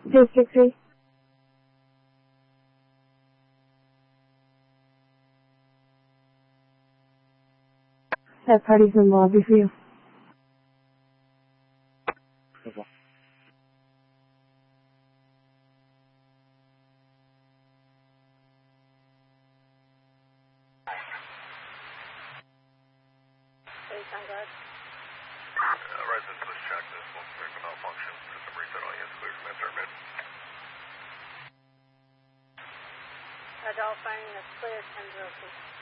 District 3. That party's in the lobby for you. Okay. Residents, let's check this one. There's a malfunction. System reset all units clear from enter mid. Adult finding is clear 10-06.